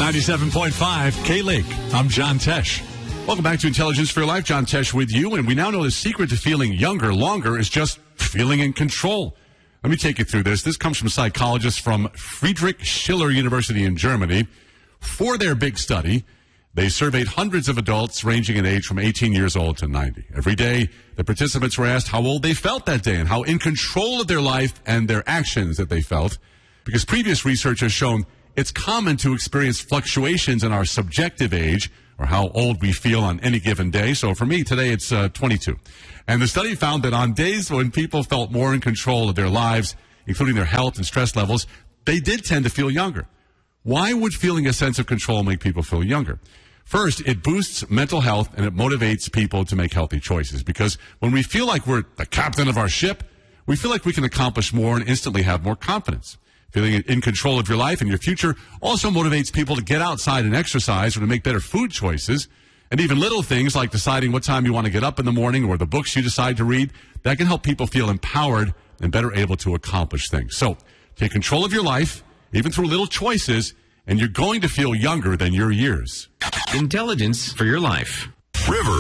97.5 K-Lake. I'm John Tesh. Welcome back to Intelligence for Your Life. John Tesh with you. And we now know the secret to feeling younger longer is just feeling in control. Let me take you through this. This comes from psychologists from Friedrich Schiller University in Germany. For their big study, they surveyed hundreds of adults ranging in age from 18 years old to 90. Every day, the participants were asked how old they felt that day and how in control of their life and their actions that they felt. Because previous research has shown it's common to experience fluctuations in our subjective age, or how old we feel on any given day. So for me, today it's 22. And the study found that on days when people felt more in control of their lives, including their health and stress levels, they did tend to feel younger. Why would feeling a sense of control make people feel younger? First, it boosts mental health and it motivates people to make healthy choices. Because when we feel like we're the captain of our ship, we feel like we can accomplish more and instantly have more confidence. Feeling in control of your life and your future also motivates people to get outside and exercise or to make better food choices. And even little things like deciding what time you want to get up in the morning or the books you decide to read, that can help people feel empowered and better able to accomplish things. So take control of your life, even through little choices, and you're going to feel younger than your years. Intelligence for Your Life. River